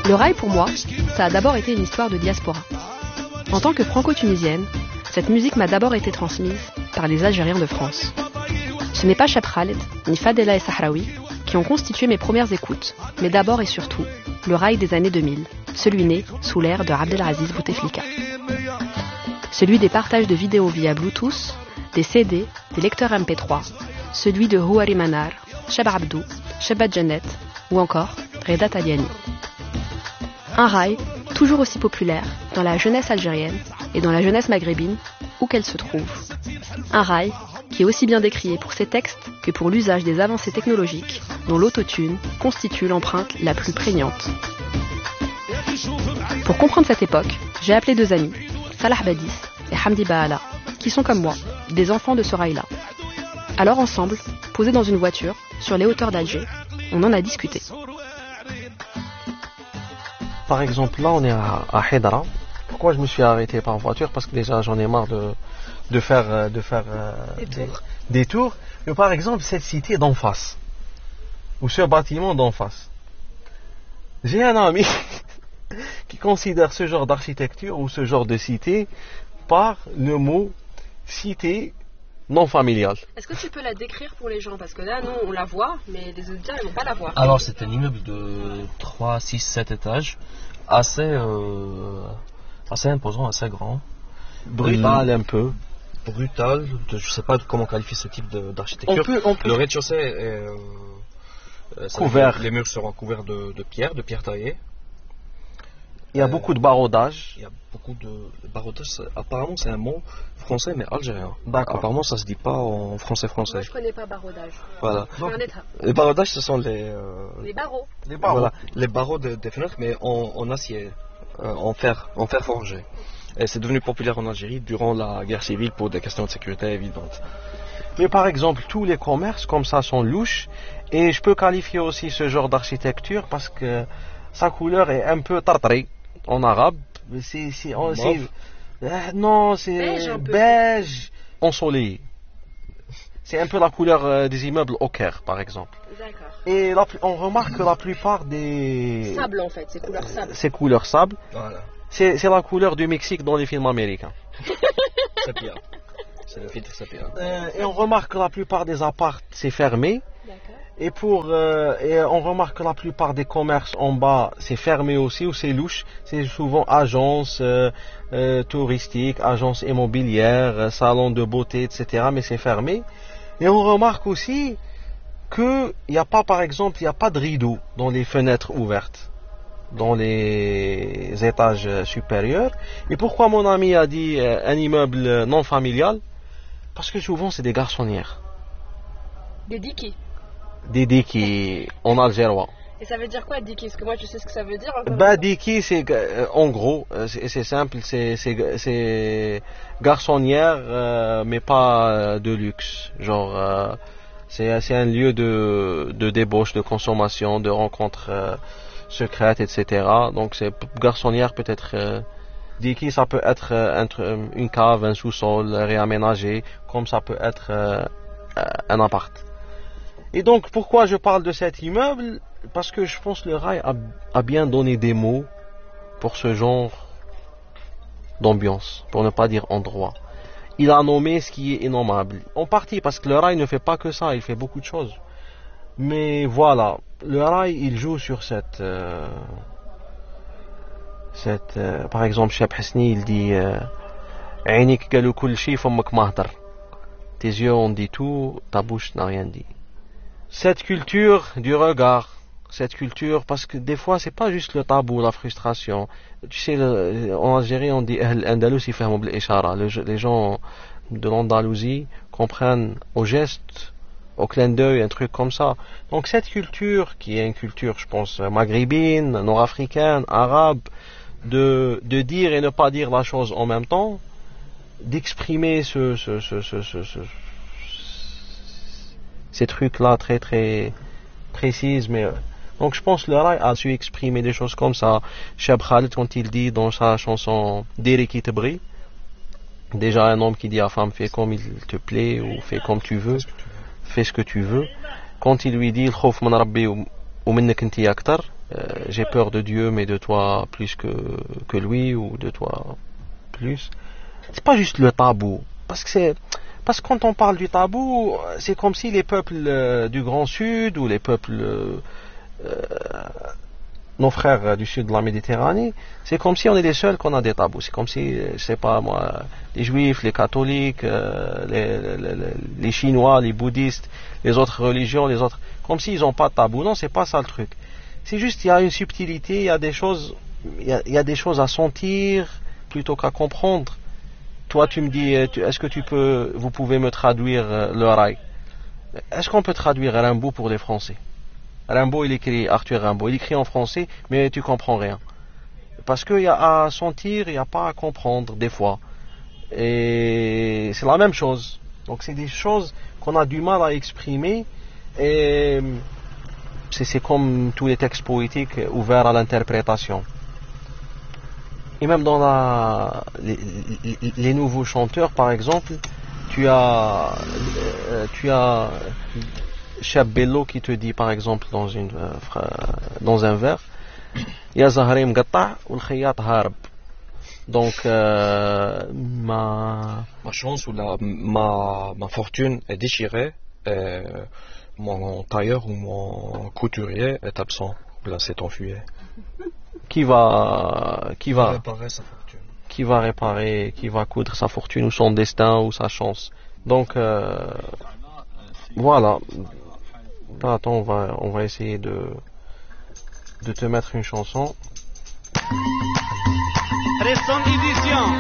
Le rail, pour moi, ça a d'abord été une histoire de diaspora. En tant que franco-tunisienne, cette musique m'a d'abord été transmise par les Algériens de France. Ce n'est pas Cheb Khaled, ni Fadela et Sahraoui qui ont constitué mes premières écoutes, mais d'abord et surtout, le rail des années 2000, celui né sous l'ère de Abdelaziz Bouteflika. Celui des partages de vidéos via Bluetooth, des CD, des lecteurs MP3, celui de Houari Manar, Cheb Abdou, Cheba Janet ou encore Reda Taliani. Un rail toujours aussi populaire dans la jeunesse algérienne et dans la jeunesse maghrébine, où qu'elle se trouve. Un rail qui est aussi bien décrié pour ses textes que pour l'usage des avancées technologiques dont l'autotune constitue l'empreinte la plus prégnante. Pour comprendre cette époque, j'ai appelé deux amis, Salah Badis et Hamdi Baala, qui sont comme moi, des enfants de ce rail-là. Alors ensemble, posés dans une voiture, sur les hauteurs d'Alger, on en a discuté. Par exemple, là on est à Haidara. Pourquoi je me suis arrêté par voiture? Parce que déjà j'en ai marre de faire des tours. Mais par exemple, cette cité d'en face, ou ce bâtiment d'en face, j'ai un ami qui considère ce genre d'architecture ou ce genre de cité par le mot cité non familiale. Est-ce que tu peux la décrire pour les gens? Parce que là, nous, on la voit, mais les auditeurs, ils ne vont pas la voir. Alors, c'est un immeuble de 3, 6, 7 étages, assez imposant, assez grand. Brutal un peu. Brutal, je ne sais pas comment qualifier ce type d'architecture. On peut. Le rez-de-chaussée est couvert. Les murs seront couverts de pierre taillée. Il y a beaucoup de baroudage. Il y a beaucoup de baroudage. Apparemment, c'est un mot français mais algérien. D'accord. Apparemment, ça se dit pas en français. Moi, je connais pas baroudage. Voilà. Donc, Les baraudages, ce sont les barreaux. Voilà, les barreaux des fenêtres, mais en acier, en fer forgé. Et c'est devenu populaire en Algérie durant la guerre civile pour des questions de sécurité évidentes. Mais par exemple, tous les commerces comme ça sont louches. Et je peux qualifier aussi ce genre d'architecture parce que sa couleur est un peu tartari en arabe. C'est beige ensoleillé. C'est un peu la couleur des immeubles au Caire, par exemple. D'accord. Et on remarque que la plupart des... Sable, en fait, c'est couleur sable. C'est couleur sable. Voilà. C'est la couleur du Mexique dans les films américains. Sépia. C'est le filtre sépia. Et on remarque que la plupart des apparts, c'est fermé. D'accord. Et on remarque que la plupart des commerces en bas, c'est fermé aussi ou c'est louche. C'est souvent agences touristiques, agences immobilières, salons de beauté, etc. Mais c'est fermé. Et on remarque aussi qu'il n'y a pas, par exemple, il n'y a pas de rideau dans les fenêtres ouvertes, dans les étages supérieurs. Et pourquoi mon ami a dit un immeuble non familial? Parce que souvent c'est des garçonnières. Des dikis. Des dikis en algérois. Et ça veut dire quoi, diki? Parce que moi je sais ce que ça veut dire. Diki, c'est en gros, c'est simple, c'est garçonnière, mais pas de luxe. Genre, c'est un lieu de débauche, de consommation, de rencontres secrètes, etc. Donc c'est garçonnière peut-être. Diki, ça peut être une cave, un sous-sol réaménagé, comme ça peut être un appart. Et donc, pourquoi je parle de cet immeuble? Parce que je pense que le rail a bien donné des mots pour ce genre d'ambiance, pour ne pas dire endroit. Il a nommé ce qui est innommable. En partie parce que le rail ne fait pas que ça, il fait beaucoup de choses. Mais voilà, le rail, il joue sur par exemple, Cheb Hasni, il dit Ainik galou kul shi fammak mahdar. Tes yeux ont dit tout, ta bouche n'a rien dit. Cette culture du regard, cette culture, parce que des fois c'est pas juste le tabou, la frustration. Tu sais, en Algérie on dit Andalous yafhamu bil ishara. Les gens de l'Andalousie comprennent au geste, au clin d'œil, un truc comme ça. Donc cette culture, qui est une culture, je pense, maghrébine, nord-africaine, arabe, de dire et ne pas dire la chose en même temps, d'exprimer ces trucs-là très très précises, mais donc je pense que le rail a su exprimer des choses comme ça. Cheb Khaled, quand il dit dans sa chanson Diri qui te brille, déjà un homme qui dit à femme fais comme il te plaît ou fais comme tu veux, fais ce que tu veux. Quand il lui dit الخوف من ربي ومنك انت أكتر, j'ai peur de Dieu, mais de toi plus que lui, ou de toi plus. C'est pas juste le tabou, parce que quand on parle du tabou, c'est comme si les peuples du Grand Sud ou les peuples nos frères du sud de la Méditerranée, c'est comme si on est les seuls qu'on a des tabous. C'est comme si, je sais pas moi, les juifs, les catholiques, les chinois, les bouddhistes, les autres religions, les autres, comme s'ils n'ont pas de tabou. Non, c'est pas ça le truc. C'est juste il y a une subtilité, il y a des choses, il y a des choses à sentir plutôt qu'à comprendre. Toi, tu me dis, est-ce que vous pouvez me traduire le rail? Est-ce qu'on peut traduire Rimbaud pour les Français? Rimbaud, il écrit, Arthur Rimbaud, il écrit en français, mais tu comprends rien. Parce qu'il y a à sentir, il n'y a pas à comprendre, des fois. Et c'est la même chose. Donc c'est des choses qu'on a du mal à exprimer, et c'est comme tous les textes poétiques ouverts à l'interprétation. Et même dans les nouveaux chanteurs, par exemple, tu as Chab Bello qui te dit, par exemple, dans un vers, Ya Zahri mgatta ou l'khiyat harb. Donc ma chance ou ma fortune est déchirée, et mon tailleur ou mon couturier est absent. Là, c'est enfui. Qui va réparer sa fortune. Qui va réparer, qui va coudre sa fortune ou son destin ou sa chance. Donc voilà. Attends, on va essayer de te mettre une chanson.